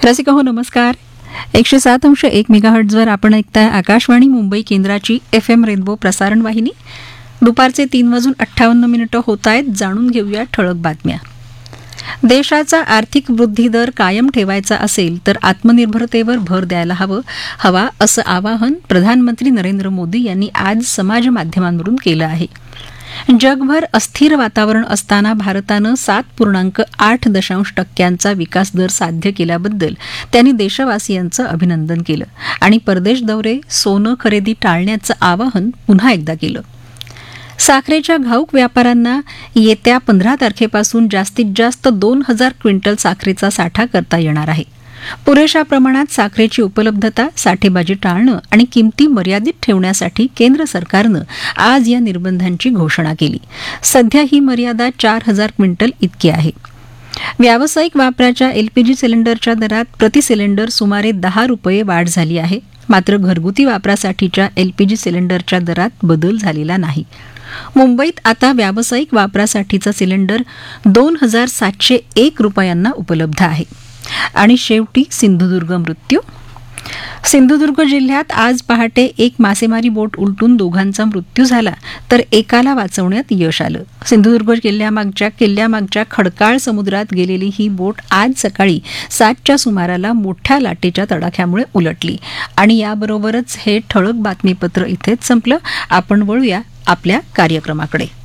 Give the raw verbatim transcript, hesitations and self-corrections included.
रसिक हो नमस्कार. एकशे सात अंश एक मेगाहर्ट्झवर आपण ऐकताय आकाशवाणी मुंबई केंद्राची एफ एम रेनबो प्रसारण वाहिनी. दुपारचे तीन वाजून अठ्ठावन्न मिनिटं होत आहेत. जाणून घेऊया ठळक बातम्या. देशाचा आर्थिक वृद्धी दर कायम ठेवायचा असेल तर आत्मनिर्भरतेवर भर द्यायला हवं हवा असं आवाहन प्रधानमंत्री नरेंद्र मोदी यांनी आज समाज माध्यमांवरून केलं आहे. जगभर अस्थिर वातावरण असताना भारतानं सात पूर्णांक आठ दशांश टक्क्यांचा विकास दर साध्य केल्याबद्दल त्यांनी देशवासियांचं अभिनंदन केलं आणि परदेश दौरे, सोनं खरेदी टाळण्याचं आवाहन पुन्हा एकदा केलं. साखरेच्या घाऊक व्यापाऱ्यांना येत्या पंधरा तारखेपासून जास्तीत जास्त दोन हजार क्विंटल साखरेचा साठा करता येणार आहे. पुरेशा प्रमाणात साखरेची उपलब्धता, साठेबाजी टाळणं आणि किमती मर्यादित ठेवण्यासाठी केंद्र सरकारनं आज या निर्बंधांची घोषणा केली. सध्या ही मर्यादा चार हजार क्विंटल इतकी आहे. व्यावसायिक वापराच्या एलपीजी सिलेंडरच्या दरात प्रति सिलेंडर सुमारे दहा रुपये वाढ झाली आहे. मात्र घरगुती वापरासाठीच्या एलपीजी सिलेंडरच्या दरात बदल झालेला नाही. मुंबईत आता व्यावसायिक वापरासाठीचा सिलेंडर दोन हजार सातशे एक रुपयांना उपलब्ध आहे. आणि शेवटी सिंधुदुर्ग मृत्यू. सिंधुदुर्ग जिल्ह्यात आज पहाटे एक मासेमारी बोट उलटून दोघांचा मृत्यू झाला तर एकाला वाचवण्यात यश आलं. सिंधुदुर्ग किल्ल्यामागच्या किल्ल्यामागच्या खडकाळ समुद्रात गेलेली ही बोट आज सकाळी सातच्या सुमाराला मोठ्या लाटेच्या तडाख्यामुळे उलटली. आणि याबरोबरच हे ठळक बातमीपत्र इथेच संपलं. आपण वळूया आपल्या कार्यक्रमाकडे.